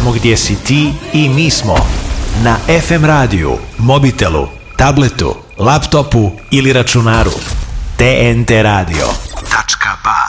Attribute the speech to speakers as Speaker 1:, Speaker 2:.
Speaker 1: tamo gdje si ti i mi smo. Na FM radiju, mobitelu, tabletu, laptopu ili računaru. TNT Radio.ba